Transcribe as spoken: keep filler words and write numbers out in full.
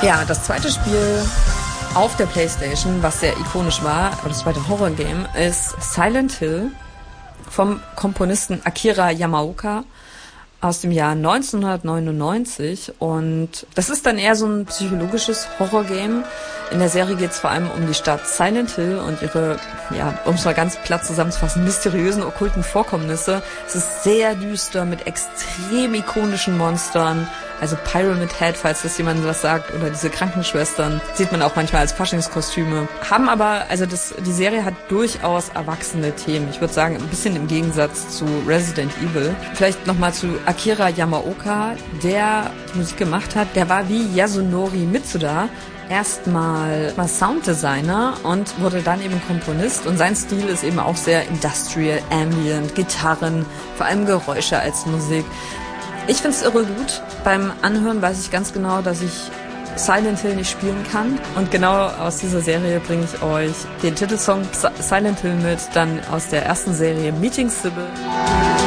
Ja, das zweite Spiel auf der PlayStation, was sehr ikonisch war, oder das zweite Horror-Game, ist Silent Hill vom Komponisten Akira Yamaoka aus dem Jahr neunzehnhundertneunundneunzig. Und das ist dann eher so ein psychologisches Horror-Game. In der Serie geht es vor allem um die Stadt Silent Hill und ihre, ja, um es mal ganz platt zusammenzufassen, mysteriösen, okkulten Vorkommnisse. Es ist sehr düster mit extrem ikonischen Monstern. Also Pyramid Head, falls das jemand was sagt, oder diese Krankenschwestern, sieht man auch manchmal als Faschingskostüme. Haben aber, also das, die Serie hat durchaus erwachsene Themen. Ich würde sagen, ein bisschen im Gegensatz zu Resident Evil. Vielleicht nochmal zu Akira Yamaoka, der die Musik gemacht hat. Der war wie Yasunori Mitsuda erstmal mal Sounddesigner und wurde dann eben Komponist. Und sein Stil ist eben auch sehr Industrial, Ambient, Gitarren, vor allem Geräusche als Musik. Ich find's irre gut. Beim Anhören weiß ich ganz genau, dass ich Silent Hill nicht spielen kann. Und genau aus dieser Serie bringe ich euch den Titelsong Silent Hill mit, dann aus der ersten Serie Meeting Sybil.